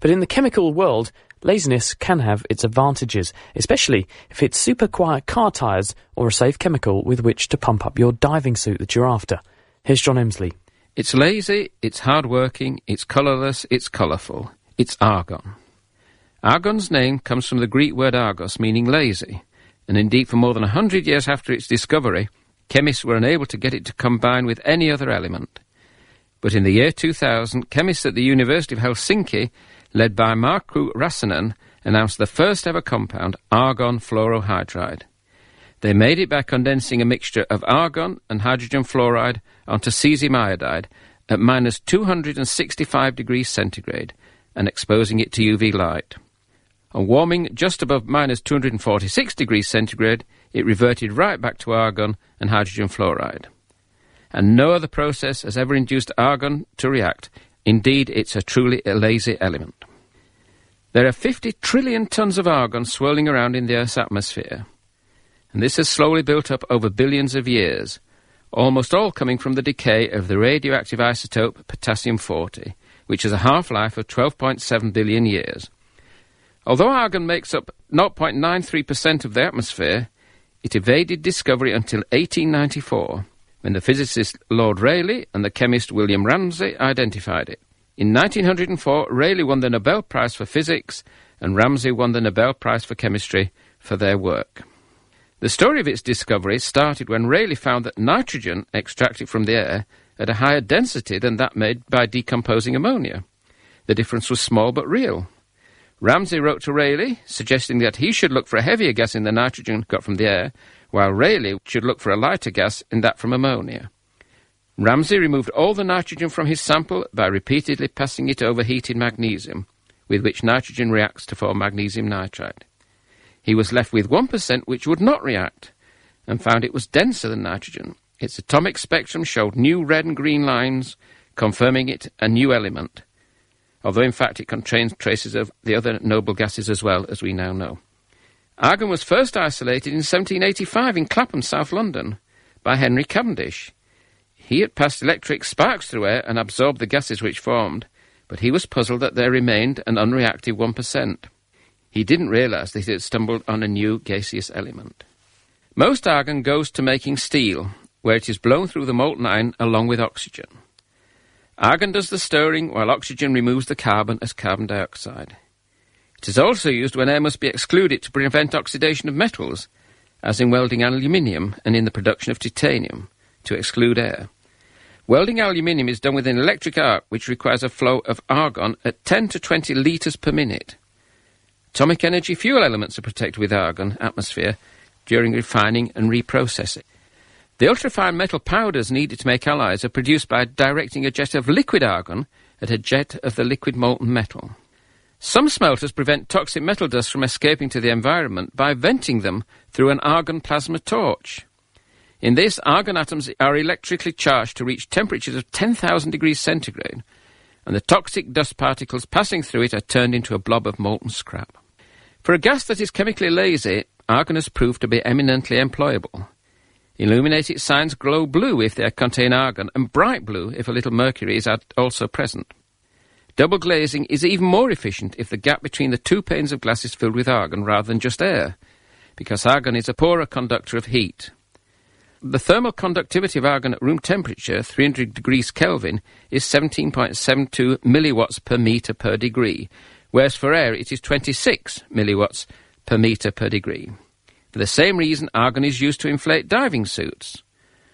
But in the chemical world, laziness can have its advantages, especially if it's super quiet car tyres or a safe chemical with which to pump up your diving suit that you're after. Here's John Emsley. It's lazy, it's hard-working, it's colourless, it's colourful. It's argon. Argon's name comes from the Greek word argos, meaning lazy, and indeed for more than 100 years after its discovery, chemists were unable to get it to combine with any other element. But in the year 2000, chemists at the University of Helsinki, led by Markku Räsänen, announced the first ever compound, argon fluorohydride. They made it by condensing a mixture of argon and hydrogen fluoride onto cesium iodide at minus 265 degrees centigrade and exposing it to UV light. On warming just above minus 246 degrees centigrade, it reverted right back to argon and hydrogen fluoride. And no other process has ever induced argon to react. Indeed, it's a truly lazy element. There are 50 trillion tons of argon swirling around in the Earth's atmosphere. And this has slowly built up over billions of years, almost all coming from the decay of the radioactive isotope potassium-40, which has a half-life of 12.7 billion years. Although argon makes up 0.93% of the atmosphere, it evaded discovery until 1894, when the physicist Lord Rayleigh and the chemist William Ramsay identified it. In 1904, Rayleigh won the Nobel Prize for Physics, and Ramsay won the Nobel Prize for Chemistry for their work. The story of its discovery started when Rayleigh found that nitrogen extracted from the air had a higher density than that made by decomposing ammonia. The difference was small but real. Ramsay wrote to Rayleigh, suggesting that he should look for a heavier gas in the nitrogen got from the air, while Rayleigh should look for a lighter gas in that from ammonia. Ramsay removed all the nitrogen from his sample by repeatedly passing it over heated magnesium, with which nitrogen reacts to form magnesium nitride. He was left with 1% which would not react, and found it was denser than nitrogen. Its atomic spectrum showed new red and green lines, confirming it a new element, although in fact it contains traces of the other noble gases as well, as we now know. Argon was first isolated in 1785 in Clapham, South London, by Henry Cavendish. He had passed electric sparks through air and absorbed the gases which formed, but he was puzzled that there remained an unreactive 1%. He didn't realise that he had stumbled on a new gaseous element. Most argon goes to making steel, where it is blown through the molten iron along with oxygen. Argon does the stirring, while oxygen removes the carbon as carbon dioxide. It is also used when air must be excluded to prevent oxidation of metals, as in welding aluminium and in the production of titanium, to exclude air. Welding aluminium is done with an electric arc which requires a flow of argon at 10 to 20 litres per minute. Atomic energy fuel elements are protected with argon atmosphere during refining and reprocessing. The ultrafine metal powders needed to make alloys are produced by directing a jet of liquid argon at a jet of the liquid molten metal. Some smelters prevent toxic metal dust from escaping to the environment by venting them through an argon plasma torch. In this, argon atoms are electrically charged to reach temperatures of 10,000 degrees centigrade, and the toxic dust particles passing through it are turned into a blob of molten scrap. For a gas that is chemically lazy, argon has proved to be eminently employable. Illuminated signs glow blue if they contain argon, and bright blue if a little mercury is also present. Double glazing is even more efficient if the gap between the two panes of glass is filled with argon rather than just air, because argon is a poorer conductor of heat. The thermal conductivity of argon at room temperature, 300 degrees Kelvin, is 17.72 milliwatts per metre per degree, whereas for air it is 26 milliwatts per metre per degree. For the same reason, argon is used to inflate diving suits.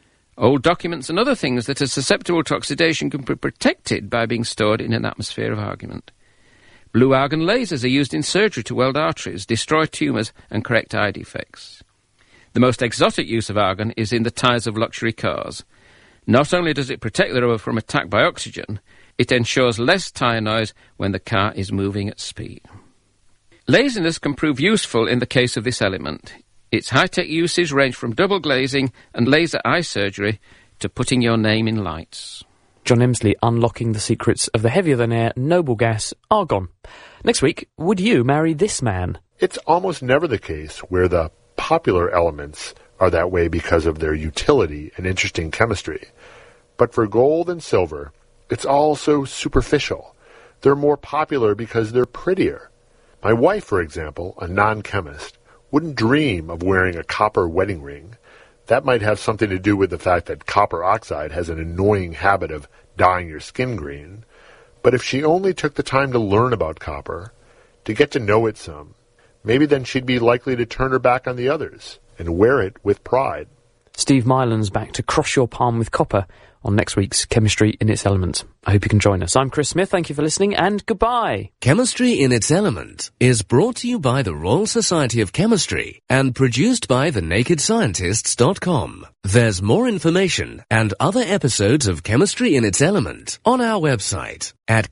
Old documents and other things that are susceptible to oxidation can be protected by being stored in an atmosphere of argon. Blue argon lasers are used in surgery to weld arteries, destroy tumours and correct eye defects. The most exotic use of argon is in the tyres of luxury cars. Not only does it protect the rubber from attack by oxygen, it ensures less tyre noise when the car is moving at speed. Laziness can prove useful in the case of this element. Its high-tech uses range from double glazing and laser eye surgery to putting your name in lights. John Emsley unlocking the secrets of the heavier-than-air noble gas, argon. Next week, would you marry this man? It's almost never the case where the popular elements are that way because of their utility and interesting chemistry. But for gold and silver, it's all so superficial. They're more popular because they're prettier. My wife, for example, a non-chemist, wouldn't dream of wearing a copper wedding ring. That might have something to do with the fact that copper oxide has an annoying habit of dyeing your skin green. But if she only took the time to learn about copper, to get to know it some, maybe then she'd be likely to turn her back on the others and wear it with pride. Steve Mylan's back to cross your palm with copper on next week's Chemistry in Its Element. I hope you can join us. I'm Chris Smith. Thank you for listening, and goodbye. Chemistry in Its Element is brought to you by the Royal Society of Chemistry and produced by thenakedscientists.com. There's more information and other episodes of Chemistry in Its Element on our website at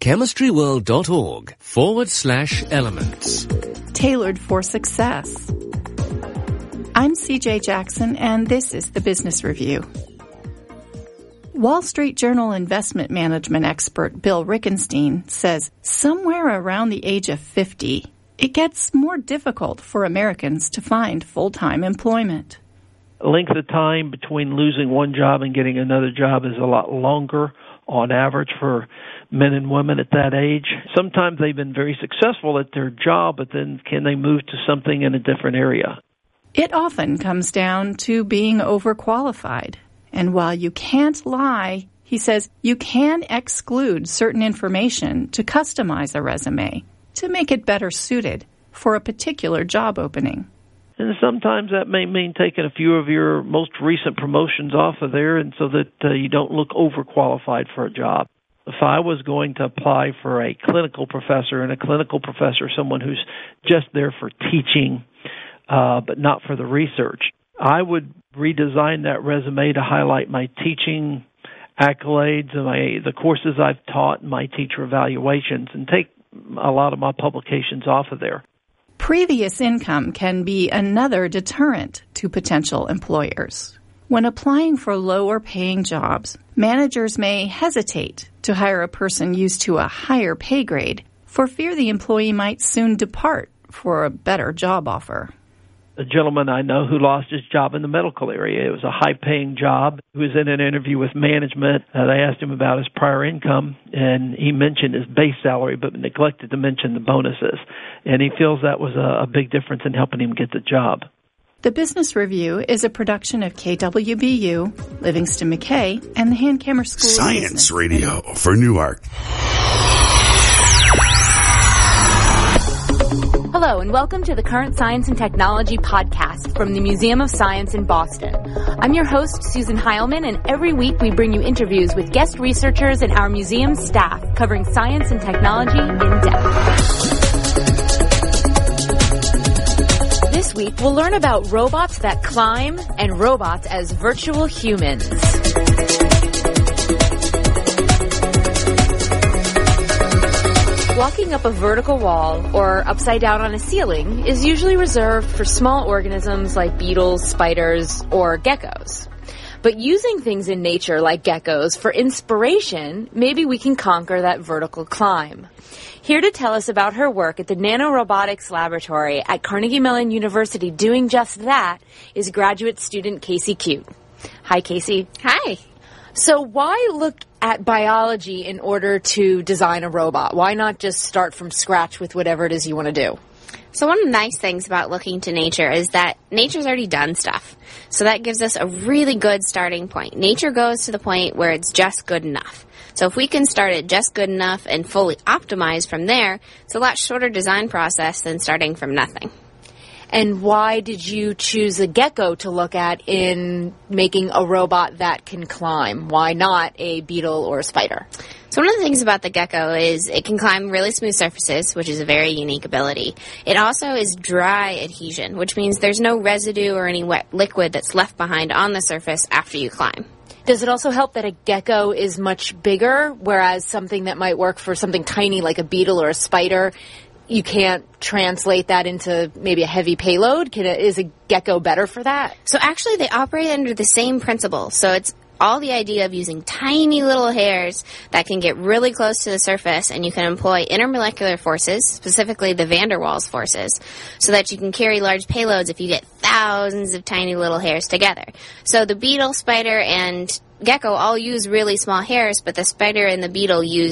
chemistryworld.org/elements. Tailored for success. I'm CJ Jackson, and this is the Business Review. Wall Street Journal investment management expert Bill Rickenstein says somewhere around the age of 50, it gets more difficult for Americans to find full-time employment. Length of time between losing one job and getting another job is a lot longer on average for men and women at that age. Sometimes they've been very successful at their job, but then can they move to something in a different area? It often comes down to being overqualified. And while you can't lie, he says you can exclude certain information to customize a resume to make it better suited for a particular job opening. And sometimes that may mean taking a few of your most recent promotions off of there and so that you don't look overqualified for a job. If I was going to apply for a clinical professor, and a clinical professor is someone who's just there for teaching, but not for the research, I would redesign that resume to highlight my teaching accolades and the courses I've taught and my teacher evaluations, and take a lot of my publications off of there. Previous income can be another deterrent to potential employers. When applying for lower-paying jobs, managers may hesitate to hire a person used to a higher pay grade for fear the employee might soon depart for a better job offer. A gentleman I know who lost his job in the medical area. It was a high-paying job. He was in an interview with management. They asked him about his prior income, and he mentioned his base salary but neglected to mention the bonuses. And he feels that was a big difference in helping him get the job. The Business Review is a production of KWBU, Livingston McKay, and the Hankamer School of Science Business. Radio for Newark. Hello, and welcome to the Current Science and Technology podcast from the Museum of Science in Boston. I'm your host, Susan Heilman, and every week we bring you interviews with guest researchers and our museum staff covering science and technology in depth. This week, we'll learn about robots that climb and robots as virtual humans. Walking up a vertical wall or upside down on a ceiling is usually reserved for small organisms like beetles, spiders, or geckos. But using things in nature like geckos for inspiration, maybe we can conquer that vertical climb. Here to tell us about her work at the Nanorobotics Laboratory at Carnegie Mellon University doing just that is graduate student Casey Cute. Hi, Casey. Hi. So why look at biology in order to design a robot? Why not just start from scratch with whatever it is you want to do? So one of the nice things about looking to nature is that nature's already done stuff. So that gives us a really good starting point. Nature goes to the point where it's just good enough. So if we can start at just good enough and fully optimize from there, it's a lot shorter design process than starting from nothing. And why did you choose a gecko to look at in making a robot that can climb? Why not a beetle or a spider? So one of the things about the gecko is it can climb really smooth surfaces, which is a very unique ability. It also is dry adhesion, which means there's no residue or any wet liquid that's left behind on the surface after you climb. Does it also help that a gecko is much bigger, whereas something that might work for something tiny like a beetle or a spider, you can't translate that into maybe a heavy payload? Is a gecko better for that? So actually they operate under the same principle. So it's all the idea of using tiny little hairs that can get really close to the surface, and you can employ intermolecular forces, specifically the van der Waals forces, so that you can carry large payloads if you get thousands of tiny little hairs together. So the beetle, spider, and gecko all use really small hairs, but the spider and the beetle use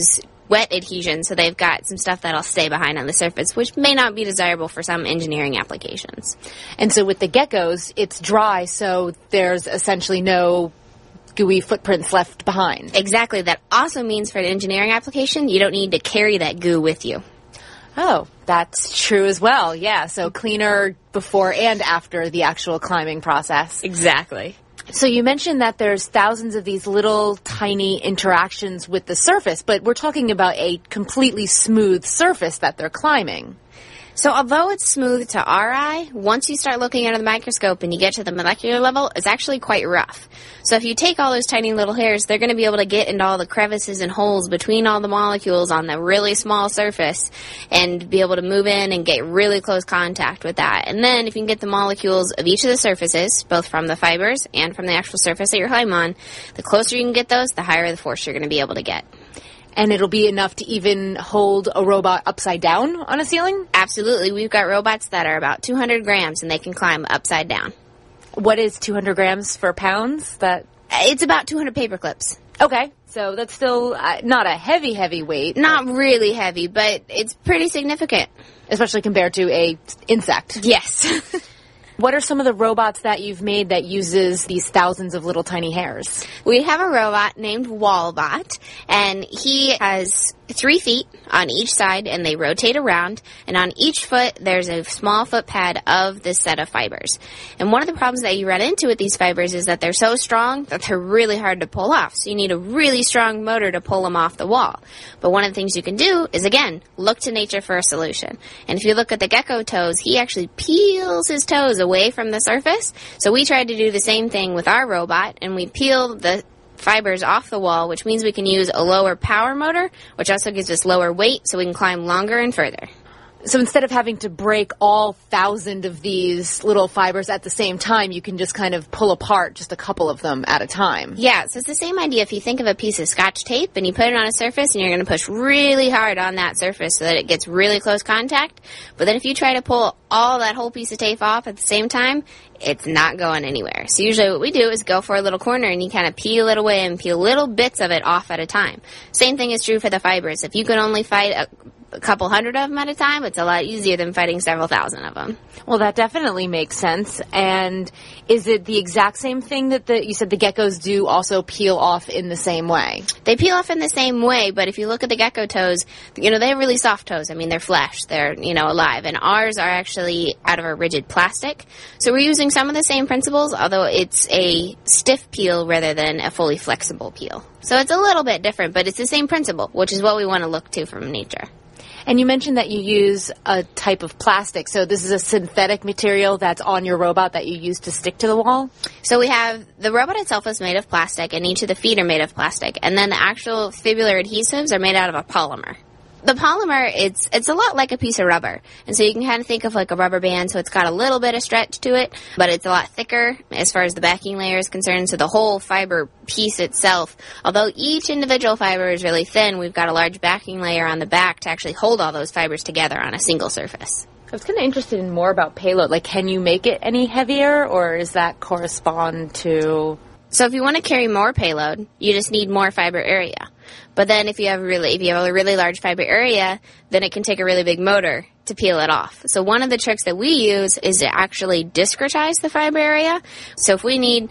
wet adhesion, so they've got some stuff that'll stay behind on the surface, which may not be desirable for some engineering applications. And so with the geckos, it's dry, so there's essentially no gooey footprints left behind. Exactly. That also means for an engineering application, you don't need to carry that goo with you. Oh, that's true as well. Yeah, so cleaner before and after the actual climbing process. Exactly. So you mentioned that there's thousands of these little tiny interactions with the surface, but we're talking about a completely smooth surface that they're climbing. So although it's smooth to our eye, once you start looking under the microscope and you get to the molecular level, it's actually quite rough. So if you take all those tiny little hairs, they're going to be able to get into all the crevices and holes between all the molecules on the really small surface and be able to move in and get really close contact with that. And then if you can get the molecules of each of the surfaces, both from the fibers and from the actual surface that you're climbing on, the closer you can get those, the higher the force you're going to be able to get. And it'll be enough to even hold a robot upside down on a ceiling? Absolutely. We've got robots that are about 200 grams, and they can climb upside down. What is 200 grams for pounds? It's about 200 paper clips. Okay. So that's still not a heavy weight. Not really heavy, but it's pretty significant. Especially compared to a insect. Yes. What are some of the robots that you've made that uses these thousands of little tiny hairs? We have a robot named Wallbot, and he has 3 feet on each side, and they rotate around, and on each foot there's a small foot pad of this set of fibers. And one of the problems that you run into with these fibers is that they're so strong that they're really hard to pull off, so you need a really strong motor to pull them off the wall. But one of the things you can do is, again, look to nature for a solution. And if you look at the gecko toes, he actually peels his toes away from the surface, so we tried to do the same thing with our robot, and we peel the fibers off the wall, which means we can use a lower power motor, which also gives us lower weight, so we can climb longer and further. So instead of having to break all 1,000 of these little fibers at the same time, you can just kind of pull apart just a couple of them at a time. Yeah, so it's the same idea. If you think of a piece of Scotch tape and you put it on a surface and you're going to push really hard on that surface so that it gets really close contact, but then if you try to pull all that whole piece of tape off at the same time, it's not going anywhere. So usually what we do is go for a little corner and you kind of peel it away and peel little bits of it off at a time. Same thing is true for the fibers. If you can only fight a couple hundred of them at a time, it's a lot easier than fighting several thousand of them. Well, that definitely makes sense. And is it the exact same thing that you said the geckos do also peel off in the same way? They peel off in the same way, but if you look at the gecko toes, they have really soft toes. I mean, they're flesh. They're, alive. And ours are actually out of a rigid plastic. So we're using some of the same principles, although it's a stiff peel rather than a fully flexible peel. So it's a little bit different, but it's the same principle, which is what we want to look to from nature. And you mentioned that you use a type of plastic. So this is a synthetic material that's on your robot that you use to stick to the wall? So we have, the robot itself is made of plastic, and each of the feet are made of plastic. And then the actual fibular adhesives are made out of a polymer. The polymer, it's a lot like a piece of rubber. And so you can kind of think of like a rubber band, so it's got a little bit of stretch to it, but it's a lot thicker as far as the backing layer is concerned. So the whole fiber piece itself, although each individual fiber is really thin, we've got a large backing layer on the back to actually hold all those fibers together on a single surface. I was kind of interested in more about payload. Like, can you make it any heavier, or does that correspond to... So if you want to carry more payload, you just need more fiber area. But then if you have a really large fiber area, then it can take a really big motor to peel it off. So one of the tricks that we use is to actually discretize the fiber area. So if we need,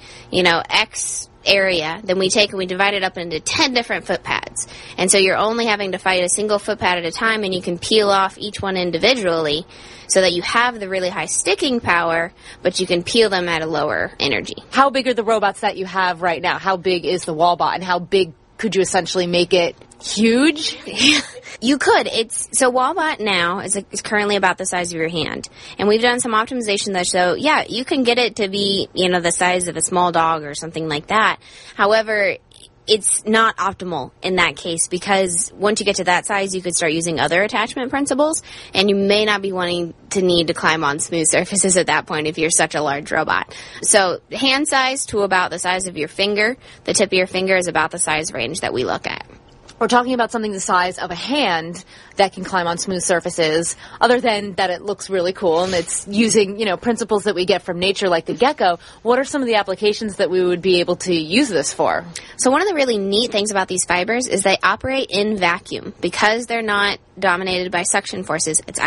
X area, then we take and we divide it up into 10 different foot pads. And so you're only having to fight a single foot pad at a time, and you can peel off each one individually so that you have the really high sticking power, but you can peel them at a lower energy. How big are the robots that you have right now? How big is the Wallbot, and how big could you essentially make it? Huge? You could. So Wallbot now is currently about the size of your hand. And we've done some optimization that show, you can get it to be, the size of a small dog or something like that. However, it's not optimal in that case, because once you get to that size, you could start using other attachment principles, and you may not be wanting to need to climb on smooth surfaces at that point if you're such a large robot. So hand size to about the size of your finger. The tip of your finger is about the size range that we look at. we're talking about something the size of a hand that can climb on smooth surfaces, other than that it looks really cool and it's using, principles that we get from nature like the gecko, what are some of the applications that we would be able to use this for? So one of the really neat things about these fibers is they operate in vacuum. Because they're not dominated by suction forces, it's